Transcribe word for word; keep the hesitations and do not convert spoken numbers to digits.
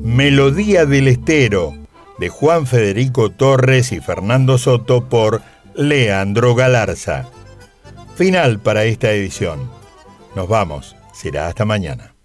Melodía del Estero, de Juan Federico Torres y Fernando Soto por Leandro Galarza. Final para esta edición. Nos vamos, será hasta mañana.